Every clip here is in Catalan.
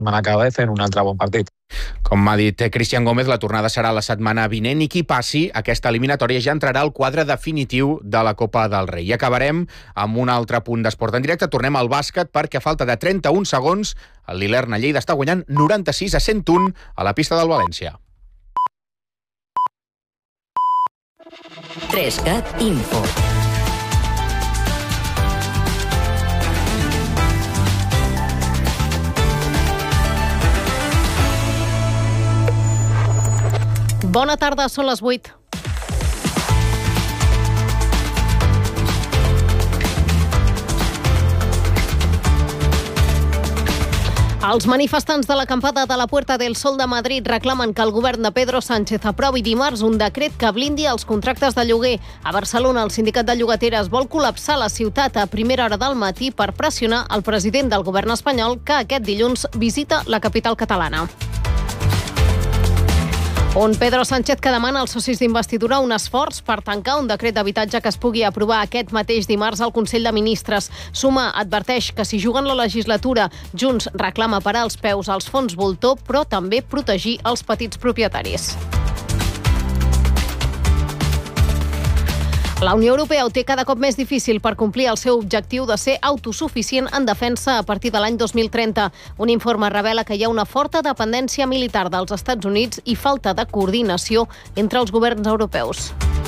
setmana que ve fent un altre bon partit. Com m'ha dit Cristian Gómez, la tornada serà la setmana vinent i qui passi aquesta eliminatòria ja entrarà al quadre definitiu de la Copa del Rei. I acabarem amb un altre punt d'esport en directe. Tornem al bàsquet perquè a falta de 31 segons el Lilern a Lleida està guanyant 96-101 a la pista del València. 3CAT Info. Bona tarda, són les 8. Els manifestants de l'acampada de la Puerta del Sol de Madrid reclamen que el govern de Pedro Sánchez aprovi dimarts un decret que blindi els contractes de lloguer. A Barcelona, el sindicat de llogateres vol col·lapsar la ciutat a primera hora del matí per pressionar el president del govern espanyol que aquest dilluns visita la capital catalana. On Pedro Sánchez que demana als socis d'investidura un esforç per tancar un decret d'habitatge que es pugui aprovar aquest mateix dimarts al Consell de Ministres. Suma adverteix que si juguen la legislatura, Junts reclama parar els peus als fons voltor, però també protegir els petits propietaris. La Unió Europea ho té cada cop més difícil per complir el seu objectiu de ser autosuficient en defensa a partir de l'any 2030. Un informe revela que hi ha una forta dependència militar dels Estats Units i falta de coordinació entre els governs europeus.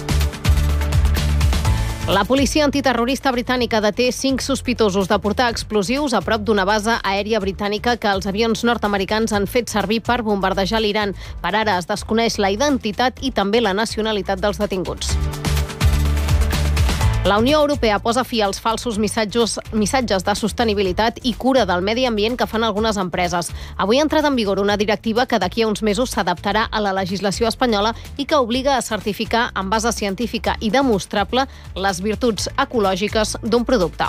La policia antiterrorista britànica deté 5 sospitosos de portar explosius a prop d'una base aèria britànica que els avions nord-americans han fet servir per bombardejar l'Iran. Per ara es desconeix la identitat i també la nacionalitat dels detinguts. La Unió Europea posa fi als falsos missatges de sostenibilitat i cura del medi ambient que fan algunes empreses. Avui ha entrat en vigor una directiva que d'aquí a uns mesos s'adaptarà a la legislació espanyola i que obliga a certificar amb base científica i demostrable les virtuts ecològiques d'un producte.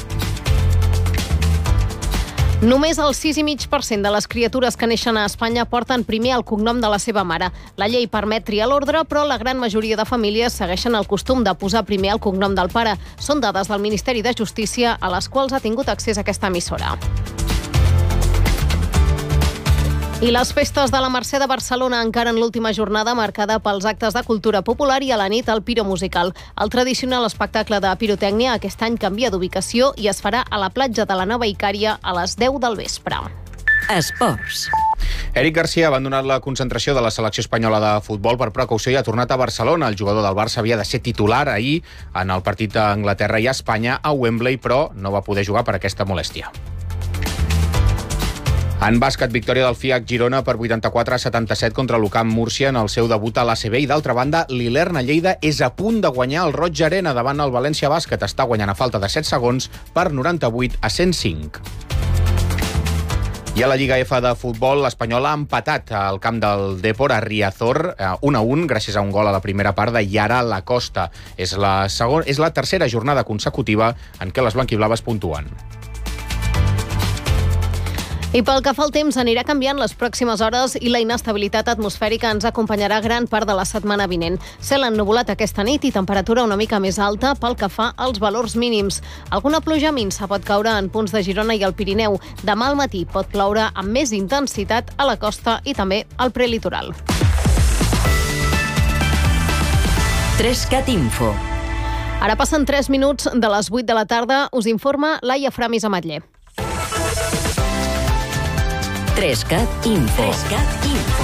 Només el 6,5% de les criatures que neixen a Espanya porten primer el cognom de la seva mare. La llei permet triar l'ordre, però la gran majoria de famílies segueixen el costum de posar primer el cognom del pare. Són dades del Ministeri de Justícia a les quals ha tingut accés aquesta emissora. I les festes de la Mercè de Barcelona encara en l'última jornada marcada pels actes de cultura popular i a la nit el Piro Musical. El tradicional espectacle de pirotècnia aquest any canvia d'ubicació i es farà a la platja de la Nova Icària a les 10 del vespre. Esports. Eric Garcia ha abandonat la concentració de la selecció espanyola de futbol per precaució i ha tornat a Barcelona. El jugador del Barça havia de ser titular ahir en el partit d'Anglaterra i Espanya a Wembley, però no va poder jugar per aquesta molèstia. En bàsquet, victòria del FIAC Girona per 84-77 contra l'UCAM Múrcia en el seu debut a l'ACB. I d'altra banda, l'Ilern a Lleida és a punt de guanyar el Roig Arena davant el València Bàsquet. Està guanyant a falta de 7 segons per 98-105. I a la Lliga F de futbol, l'Espanyol ha empatat al camp del Depor a Riazor 1-1 gràcies a un gol a la primera part de Yara Lacosta. És la tercera jornada consecutiva en què les blanquiblaves puntuen. I pel que fa al temps, anirà canviant les pròximes hores i la inestabilitat atmosfèrica ens acompanyarà gran part de la setmana vinent. Cel ennuvolat aquesta nit i temperatura una mica més alta pel que fa als valors mínims. Alguna pluja minsa pot caure en punts de Girona i el Pirineu. Demà al matí pot ploure amb més intensitat a la costa i també al prelitoral. 3CAT Info. Ara passen 3 minuts de les 8 de la tarda. Us informa Laia Framis Ametller. 3CAT Info. 3CAT Info.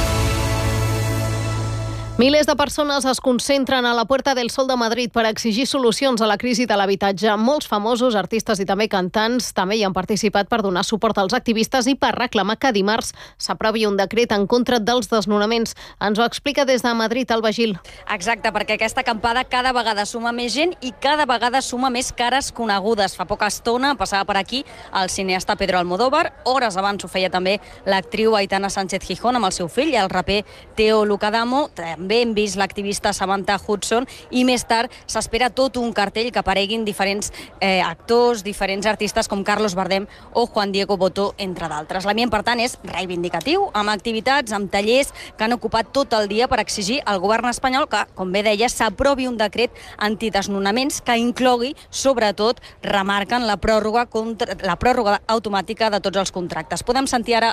Milers de persones es concentren a la Puerta del Sol de Madrid per exigir solucions a la crisi de l'habitatge. Molts famosos, artistes i també cantants també hi han participat per donar suport als activistes i per reclamar que dimarts s'aprovi un decret en contra dels desnonaments. Ens ho explica des de Madrid, Alba Gil. Exacte, perquè aquesta acampada cada vegada suma més gent i cada vegada suma més cares conegudes. Fa poca estona passava per aquí el cineasta Pedro Almodóvar. Hores abans ho feia també l'actriu Aitana Sánchez Gijón amb el seu fill i el raper Teo Lucadamo. També també hem vist l'activista Samantha Hudson, i més tard s'espera tot un cartell que apareguin diferents actors, diferents artistes com Carlos Bardem o Juan Diego Botto, entre d'altres. L'ambient, per tant, és reivindicatiu, amb activitats, amb tallers que han ocupat tot el dia per exigir al govern espanyol que, com bé deia, s'aprovi un decret antidesnonaments que inclogui, sobretot, remarquen la pròrroga automàtica de tots els contractes. Podem sentir ara